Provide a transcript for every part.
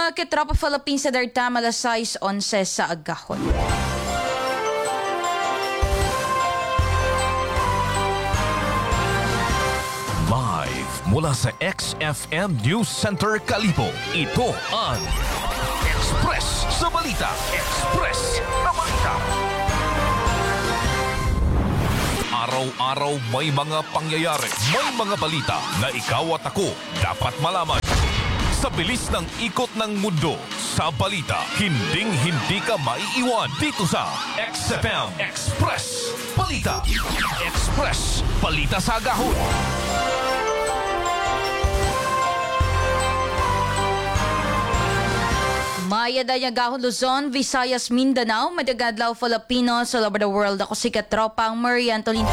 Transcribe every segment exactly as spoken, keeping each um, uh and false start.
mga katropa Philippines sa darta alas sais onse sa agahon. Live mula sa X F M News Center Kalibo, ito ang Express sa Balita. Express sa Balita. Araw-araw may mga pangyayari, may mga balita na ikaw at ako dapat malaman. Sa bilis ng ikot ng mundo, sa balita, hinding-hindi ka maiiwan dito sa X F M Express Balita. Express Balita sa Agahon. Maya da Agahon, Luzon, Visayas, Mindanao, Madagadlaw, Filipinos, all over the world. Ako si Katropang Marie Antolin.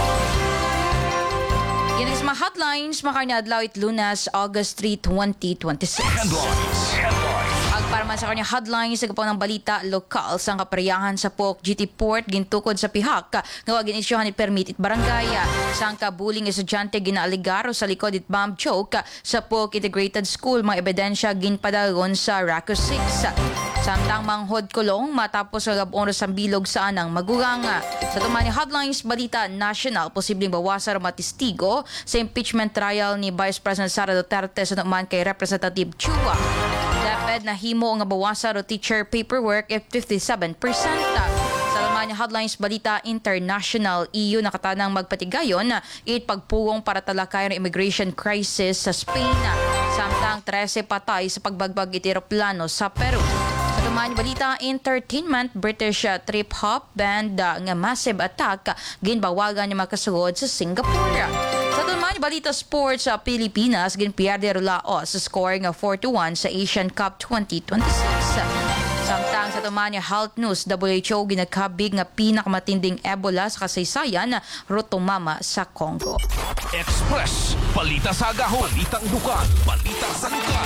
Yan ang mga headlines, makarnadlaw it Lunas, August third, twenty twenty-six. Headlines. Headlines. Agparman sa kanya headlines sa kapang ng balita lokal sa kapareyahan sa P O C G T Port gintukod sa pihak nga wag inisyohan it permit it barangay sang kabuling estudyante ginaaligaro sa likod it bomb choke sa P O C Integrated School mga ebidensya ginpadagon sa Raco six. Samtang manghod kulong matapos ang gabong sa bilog sa anang maguganga. Sa tumani headlines balita national posibleng bawasan ang matistigo sa impeachment trial ni Vice President Sara Duterte sa naman kay Representative Chua. Dapat na himo nga bawasan o teacher paperwork at fifty-seven percent. Sa laman headlines balita international, E U nakatanang magpatigayon it pagpuwong para talakayan ang immigration crisis sa Spain. Samtang thirteen patay sa pagbagbag iti eroplano sa Peru. Sa laman balita entertainment, British uh, trip hop band uh, nga massive attack ginbawagan ni makasugod sa Singapore. Sa tuman, balita sports sa Pilipinas, ginpierde Laos sa score nga four to one sa Asian Cup twenty twenty-six. Samtang sa tuman, health news, W H O ginagkabig nga pinakamatinding Ebola sa kasaysayan rotumama sa Congo. Express Balita sa Agahon. Balitang dukan. Balita sa lukan.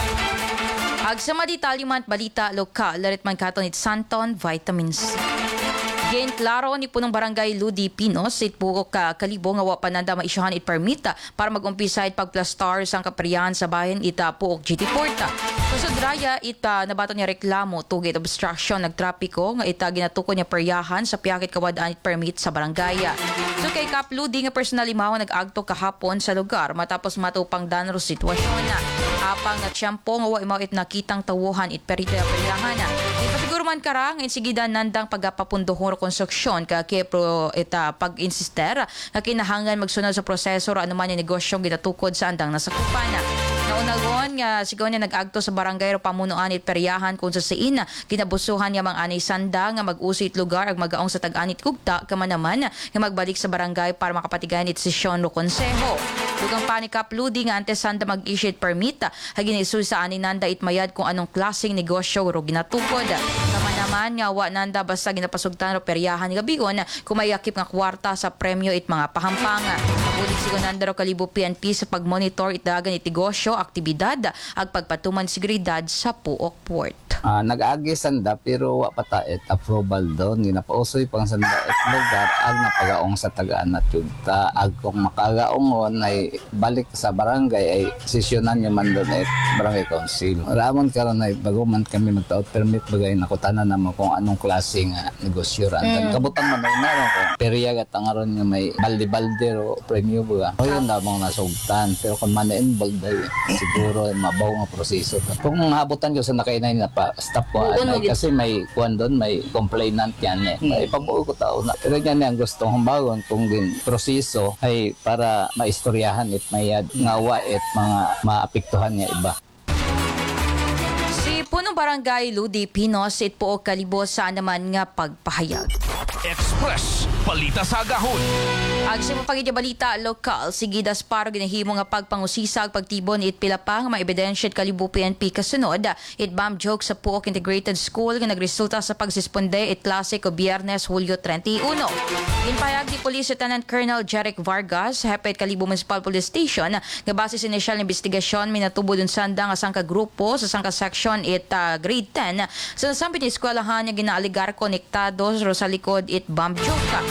Ag sa maditalyuman balita lokal, larit man katon it Santon Vitamin C. Gain klaro ni punong barangay Ludi Pinos it buok ka kalibo nga wa pananda maisyohan it permit para mag-umpisa it pagplastar sang kapriyahan sa bahin ita Puok G T Porta. Kusod raya ita nabato niya reklamo tugit obstruction nagtrapiko nga ita ginatukod niya peryahan sa piyakit kawadaan it permit sa barangay. So kay Kap Ludi nga personal limaw nag-agto kahapon sa lugar matapos matupang danro sitwasyon na apang nga tiyempo nga wa imaw it nakitang tawuhan it perita peryahan na. Ipasiguro man karang insigidan nandang pagapapundohon konstruksyon ka kepro ita pag-insister na kinahangan magsunod sa proseso o anuman yung negosyong ginatukod sa andang nasakupan. Naunagon nga sigaw niya nag-agto sa barangay o pamunuan it peryahan kung sa siin kinabusuhan niya mga anay sanda nga mag-usit lugar ag magaong sa tag-anit kugta kama naman nga magbalik sa barangay para makapatigayan it sesyon o konseho. Dugang panikap ludi nga antes sanda mag-issue it permit hagin isu sa ani nanda it mayad kung anong klaseng negosyo ro ginatukod. Kama naman nga wa nanda basta ginapasugtan ro peryahan nga bigon kumayakip nga kwarta sa premyo it mga pahampanga. Mabulig sigo nanda ro kalibo P N P sa pagmonitor it dagan it negosyo, aktibidad ag pagpatuman seguridad sa Puok Port. Uh, nag-agi sanda pero wa patait approval doon ginapausoy pang sanda at lugar ag napagaong sa tagaan at yugta ag kung makagaongon ay balik sa barangay ay sesyonan niya man doon ay barangay council. Ramon karon ay bago man kami magtaot permit bagay nakutanan naman kung anong klase nga negosyo ran. Mm. Kabutang man na ron kung periya gatangaron nga may balde-balde o premyo ba. O yun namang nasugtan pero kung man na-involved ay siguro ay mabaw nga proseso. Kung habutan ko sa nakainay na pa stop ko anay, kasi may kuwan doon, may complainant yan eh. Hmm. May pabuo ko tao na. Pero yan ang gustong humbagon kung din proseso ay para maistoryahan it mayad ngawa it mga maapektuhan niya iba. Si punong barangay Ludi Pinos it puok kalibo sa naman nga pagpahayag. Express Balita sa Agahon. Ag sa mapagidya balita lokal, sigidas para ginahimo nga pagpangusisa ag pagtibon it pila pa nga maebidensya kalibo P N P kasunod it bomb joke sa Puok Integrated School nga nagresulta sa pagsisponde it klase ko Biyernes Hulyo thirty-one. Ginpayag ni Police Lieutenant Colonel Jeric Vargas heped kalibo Municipal Police Station nga base sa initial investigasyon minatubo dun sanda nga sangka grupo sa sangka section it uh, grade ten sa nasampit ni eskwelahan nga ginaaligar konektado sa likod it bomb joke.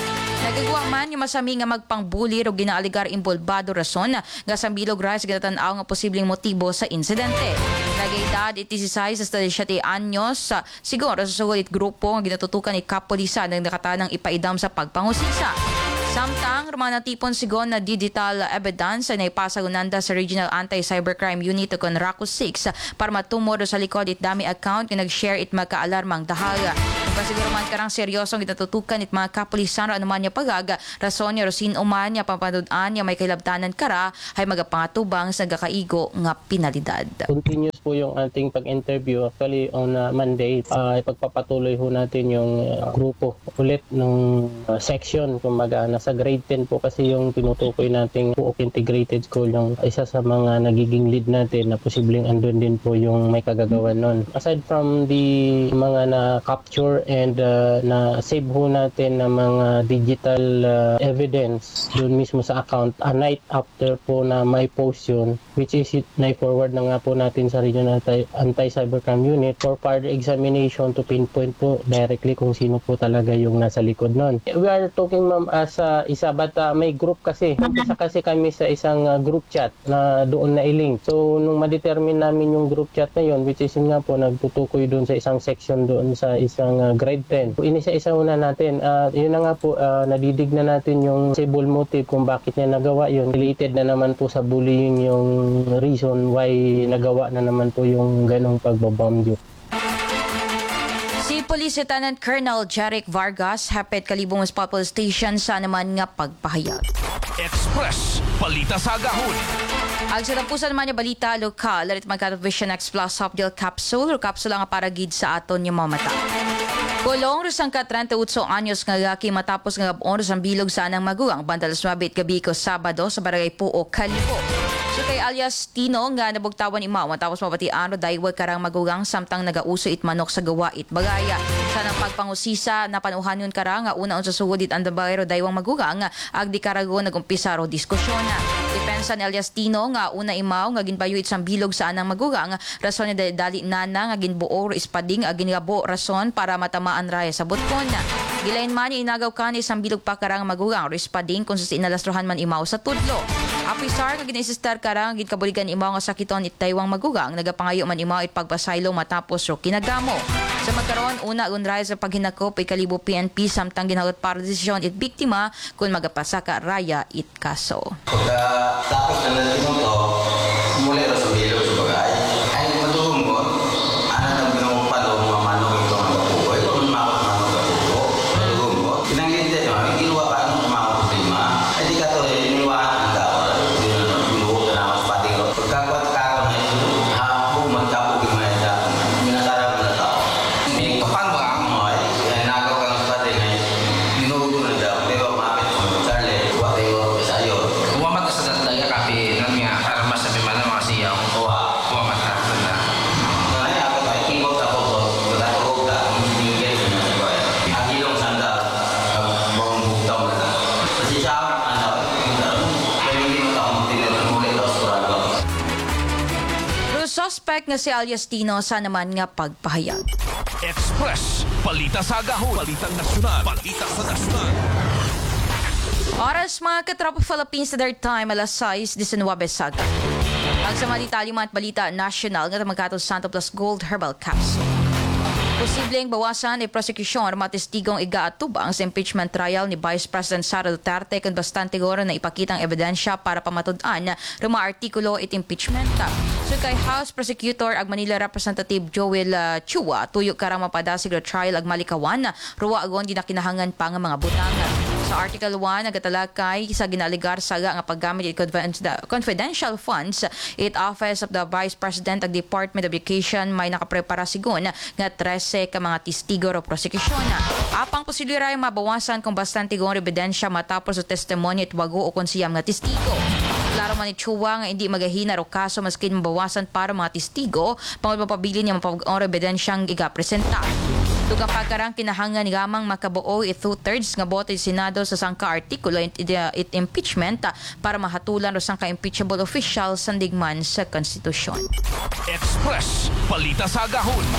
Nagagawa man yung masami nga magpangbuli o ginaaligar involbado rason nga sa bilog rise ginatanaw nga posibleng motibo sa insidente. Nagaydad itisisay sa seventy anyos sa siguro sa sulit grupo nga ginatutukan ni kapolisa ng nakatanang ipaidam sa pagpangusisa. Samtang rumana tipon sigon na digital evidence ay naipasagunanda sa Regional Anti-Cybercrime Unit o Raku six para matumor sa likod it dami account nga nag-share it magkaalarmang dahaga. Pasiguro man karang seryosong ginatutukan it mga kapulisan ra anuman niya pagaga rason niya rosin uman niya pampanudan niya may kailabtanan kara ay magapangatubang sa gakaigo nga pinalidad. Continuous po yung ating pag-interview. Actually on uh, Monday uh, ipagpapatuloy ho natin yung uh, grupo ulit ng uh, section kumbaga nasa grade ten po kasi yung tinutukoy nating Puok Integrated School yung isa sa mga nagiging lead natin na posibleng andun din po yung may kagagawan nun. Aside from the mga na-capture and uh, na-save ho natin na mga digital uh, evidence doon mismo sa account, a night after po na may post yun, which is na-forward na nga po natin sa Regional Anti-Cybercrime Unit for further examination to pinpoint po directly kung sino po talaga yung nasa likod nun. We are talking ma'am as uh, isa but uh, may group kasi. Isa kasi kami sa isang uh, group chat na doon na i-link. So nung ma-determine namin yung group chat na yun, which is yun nga po nagtutukoy doon sa isang section doon sa isang uh, grade ten. Inisa-isa una natin. Uh, yun na nga po, uh, nadidig na natin yung possible motive kung bakit niya nagawa yun. Related na naman po sa bullying yung reason why nagawa na naman po yung ganong pagbabomb yun. Si Police Lieutenant Colonel Jeric Vargas hapit kalibong Municipal Police Station sa naman nga pagpahayag. Express, balita sa agahon. Ang sa tapusan naman niya balita lokal, lalit magkatot Vision X Plus Soft Gel Capsule o kapsula nga para gid sa aton yung mamata. Kulong rusang ka thirty-eight anyos nga laki matapos nga gabon rusang bilog sa anang maguang bandalas mabit gabi ko Sabado sa barangay Puok, Kalibo. So kay alias Tino nga nabugtawan imaw matapos mabatian o daiwag karang magugang samtang nagauso it manok sa gawa it bagaya. Sa nang pagpangusisa na panuhan yun karang nga una sa sugod it andabayro daywang magugang agdi karago nagumpisa ro diskusyon na. Depensa ni alias Tino nga una imaw nga ginbayo it sang bilog sa anang magugang rason ni dali nana nga ginbuo ro ispading agin gabo rason para matamaan raya sa butkon na. Gilain man niya inagaw ka ni isang bilog pa karang magugang ro ispading kung sa inalastrohan man imaw sa tudlo. Apisar nga ginaisistar karang gitkabuligan imaw nga sakiton it daywang magugang nagapangayo man imaw it pagpasaylo matapos ro kinagamo. Sa magkaroon una unray sa paghinakop ay kalibo P N P samtang ginawat para desisyon it biktima kung magapasa ka raya it kaso. Pagka tapos na natin ito, muli rin sa bilog sa bagay. Ay, matuhong mo, ano na ginawang palo, mga manong ito ang kapukoy, kung makot manong kapuko, matuhong mo. Pinanglita nyo, may ginawa ka ng kumakot lima, ay di ka ito, iniwaan ang tao, hindi na binuhok na naman sa pating ro. Pagkakwat ka ako na ito, hapo, magkapugin mo yan dyan, minasarap na tao. May kapan ba ang mo, ay nagaw ka ng sa pating, ay binuhok mo na dyan, pero mapit mo, Charlie, huwag kayo sa iyo. Uwamat sa daya kapi nan nga para masabi man ang mga siyaw. Owa. Uwamat na na. Ay, ako ay kibot ako po. Wala ko hugda. Hindi kayo sa mga iba. Ang ilong sanda. Mga bugtaw na na. Kasi siya ako ang ano. Kaya hindi mo taong tinatang muli daw sa Turago. Pero suspect nga si alias Tino sa naman nga pagpahayag. Express, balita sa agahon. Balitang nasyonal, balita sa nasyonal. Oras mga katropa Philippines sa their time, alas sais nineteen saga. Ang sa mga detalye at balita national nga magkatong Santo Plus Gold Herbal Capsule. Posibleng bawasan ay prosekusyon ng mga testigong igaatubang sa impeachment trial ni Vice President Sara Duterte kung bastante goro na ipakitang ebidensya para pamatudan na mga artikulo it impeachment. So kay House Prosecutor ag Manila Representative Joel uh, Chua, tuyo karang mapadasig na trial ag malikawan, ruwa agon ginakinahangan pa nga mga butang. Sa Article one, nagatalakay sa ginaligar saga nga paggamit it confidential funds it Office of the Vice President ag Department of Education may nakaprepara sigon nga trese ka mga testigo o prosekusyon. Apang posibilidad ay mabawasan kung bastante gong ebidensya matapos sa testimonya it wago o konsiyam nga testigo. Klaro man ni Chua nga hindi magahina o kaso maskin mabawasan para mga testigo pangod mapabili niya mapag-ong ebidensyang igapresenta. Dugang pagkarang kinahangan gamang makabuo it two-thirds nga boto ng Senado sa sangka artikulo it, it, it impeachment para mahatulan o sangka impeachable official sandigman sa konstitusyon. Express, balita sa agahon.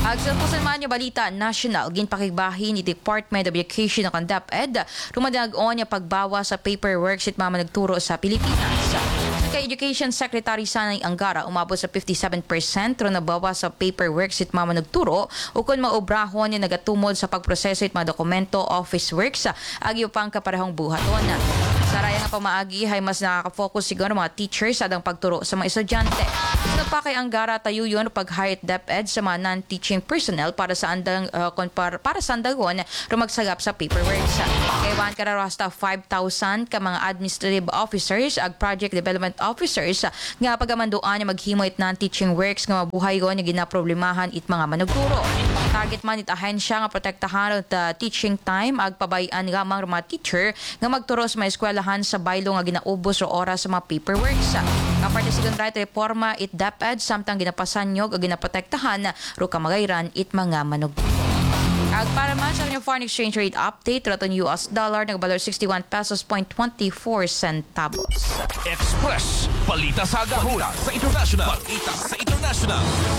Ag sa pusan man niya balita national, ginpakigbahin ni Department of Education ng DepEd, rumadag-on niya pagbawa sa paperwork sit mama nagturo sa Pilipinas. Kay Education Secretary Sanay Angara, umabot sa fifty-seven percent ro nabawa sa paperwork sit mama nagturo o kung maubrahon niya nagatumod sa pagproseso it mga dokumento, office works, agyo pang kaparehong buhaton. Sa raya nga pamaagi ay mas nakaka-focus siguro mga teachers sa adang pagturo sa mga estudyante. Sa pa kay Angara tayo yun pag-hire DepEd sa mga non-teaching personnel para sa andang uh, para, para sa andagon rumagsagap sa paperwork. Kay Juan Carrero hasta five thousand ka mga administrative officers ag project development officers nga pagamanduan nga maghimoy it non-teaching works nga mabuhay ko nga ginaproblemahan it mga manugturo. Target man it ahensya nga protektahan at uh, teaching time ag pabayan nga mga teacher nga magturo sa mga eskwelahan sa baylo nga ginaubos o oras sa mga paperwork. Kaparte sigon right reforma it DepEd samtang ginapasanyog o ginaprotektahan ro kamagayran it mga manugturo. Ag para man sa inyong foreign exchange rate update, raton U S dollar nagbalor sixty-one pesos point twenty-four centavos. Express, balita sa agahon. Balita sa international. Balita sa international.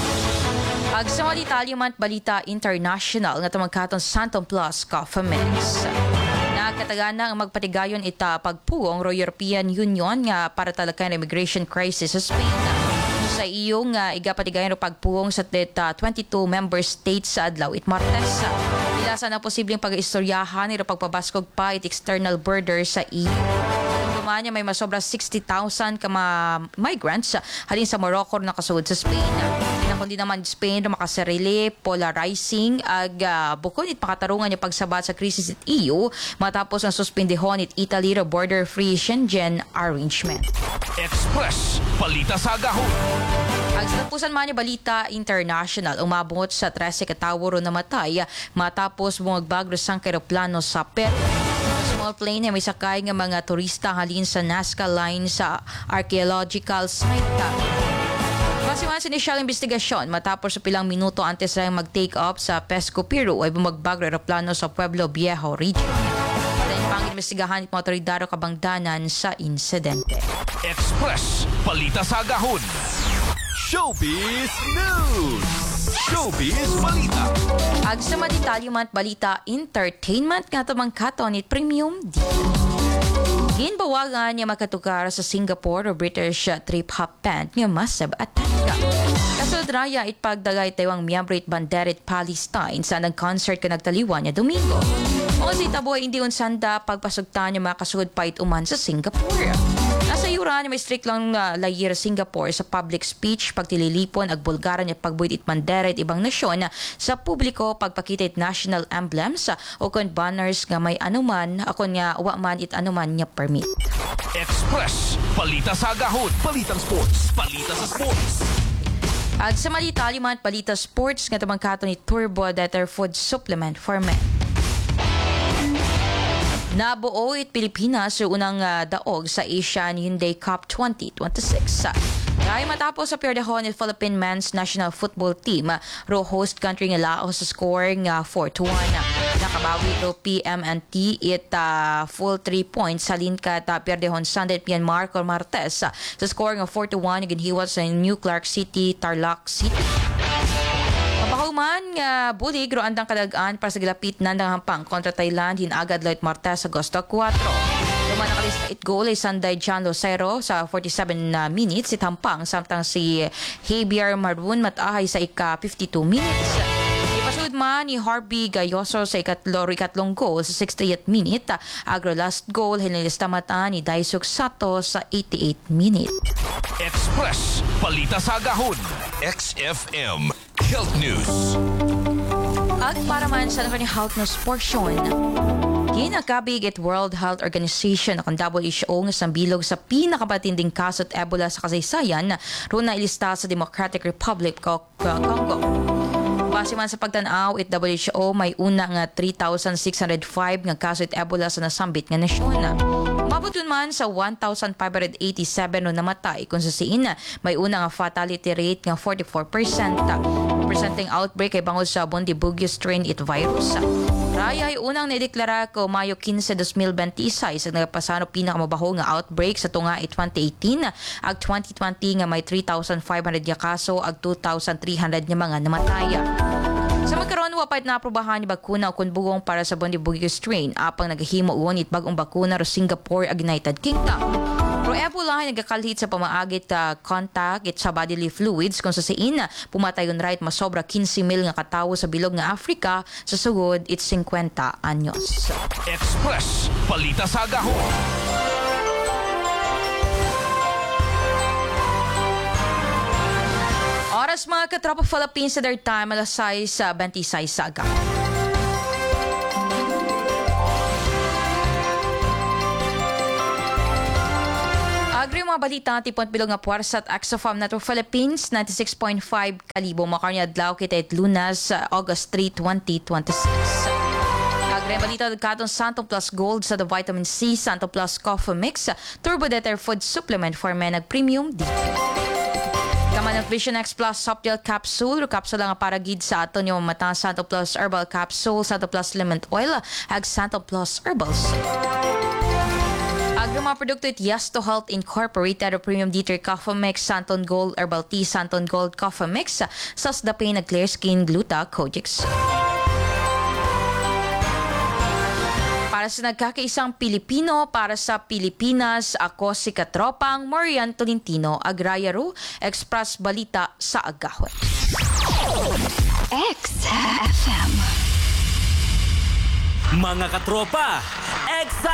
Ag sa mga detalye man balita international nga tumagkaton Santon Plus Coffee Mix. Nagkatagana ang magpatigayon ita pagpugong ro European Union nga para talaga ng immigration crisis sa Spain. Sa iyong uh, igapatigayon ro pagpugong sa uh, twenty-two member states sa adlaw it Martes. Ilasan na posibleng pag-istoryahan iro pagpabaskog pa it external border sa E U. Niya may masobra sixty thousand ka mga migrants halin sa Morocco na kasugod sa Spain. Kundi naman Spain na makasarili, polarizing, ag uh, bukod it makatarungan niya pagsabat sa krisis at E U matapos ang suspendihon it Italy border-free Schengen arrangement. Express, balita sa agahon. Ang sinapusan man niya balita international, umabot sa thirteen katawo ro namatay matapos bumagbag sang aeroplano sa Peru. Small plane na may sakay nga mga turista halin sa Nazca Line sa archaeological site. Base man sa inisyal investigasyon, matapos sa pilang minuto antes lang mag-take off sa Pesco, Peru ay bumagbag aeroplano sa Pueblo Viejo region. Dahil pang investigahan ng mga otoridad o kabangdanan sa insidente. Express, balita sa agahon. Showbiz News! Showbiz Balita! Ag sa maditalyo man balita entertainment nga tumangkaton it Premium D. Ginbawagan niya makatukar sa Singapore o British trip hop band nga Masab Atanka. Kasunod raya it pagdagay taywang miyembro it Banderit Palestine sa nag-concert ka nagtaliwan niya Domingo. O si Taboy hindi unsanda pagpasugtan niya makasugod pa it uman sa Singapore. Nasa yura niya may strict lang uh, layir Singapore sa public speech, pagtililipon, ag bulgaran niya pagbuit it bandera it ibang nasyon sa publiko, pagpakita it national emblems o kon banners nga may anuman, ako nga wa man it anuman niya permit. Express, balita sa agahon. Balitang sports, balita sa sports. At sa malitali man balita sports nga tumangkaton ni Turbo Better Food Supplement for Men. Nabuo it Pilipinas sa unang uh, daog sa Asian Hyundai Cup twenty twenty-six. Dahil matapos sa piyerdehon ni Philippine Men's National Football Team, ro host country nga Laos sa score nga four to one. Nakabawi ro P M N T it uh, full three points sa linkat uh, piyerdehon Sunday Pian Marco Martes uh, sa score nga four to one ginhiwat sa New Clark City, Tarlac City. Mapahuman nga uh, bulig ro andang kadagaan para sa gilapit nandang hampang kontra Thailand hinagad Lloyd Martes sa Agosto four. Luman nakalista it goal ay Sanday John Lucero sa forty-seven uh, minutes it hampang samtang si Javier Marun matahay sa ika fifty-two minutes. Ipasud man ni Harvey Gayoso sa ikatlo ikatlong goal sa sixtieth minute. Agro last goal hinilista mata ni Daisuk Sato sa eighty-eighth minute. Express, balita sa agahon. X F M Health News. At para man sa naman ni Health News portion, ginakabig it World Health Organization ang W H O nga sambilog sa pinakabatinding kaso at Ebola sa kasaysayan ro na ilista sa Democratic Republic of Congo. Base man sa pagtanaw it W H O may una nga three thousand six hundred five nga kaso it Ebola sa nasambit nga nasyon. Mabot yun man sa one thousand five hundred eighty-seven no namatay kung sa siin may una nga fatality rate nga forty-four percent. Presenting outbreak ay bangod sa Bundibugyo strain it virus. Raya ay unang naideklara ko Mayo fifteen, twenty twenty-six ang nagpasano pinakamabaho nga outbreak sa tunga it twenty eighteen ag twenty twenty nga may three thousand five hundred nga kaso ag two thousand three hundred nga mga namataya. Sa magkaroon, wapait na aprobahan ni bakuna o kunbugong para sa Bundibugyo strain. Apang naghihimo uwon it bagong bakuna ro Singapore ag United Kingdom. Pro Ebola ay nagkakalhit sa pamaagit uh, contact it sa bodily fluids kung sa siin pumatayon right masobra fifteen mil nga katawo sa bilog nga Africa sa sugod it's fifty anyos. Express Balita sa Agahon. Oras mga katropa Philippines sa their time alas sais sa twenty-six sa aga. Agri mga balita tipon bilog nga puwersa at Axofam Network Philippines ninety-six point five kalibo makarnya adlaw kita it Lunas uh, August third, twenty twenty-six. Agri balita katong Santo Plus Gold sa the Vitamin C, Santo Plus Coffee Mix, Turbo Deter Food Supplement for Men ag Premium D. Kaman ng Vision X Plus Soft Gel Capsule, o capsule nga para gid sa aton yung mata Santo Plus Herbal Capsule, Santo Plus Lemon Oil, ag Santo Plus Herbals. Agro mga produkto it Yes to Health Incorporated o Premium Dieter Coffee Mix, Santon Gold Herbal Tea, Santon Gold Coffee Mix, Sasdapane na Clear Skin Gluta Codex. Para sa nagkakaisang Pilipino, para sa Pilipinas, ako si Katropang Marian Tolentino, Agrayaro, Express Balita sa Agahon. X F M. Mga katropa, X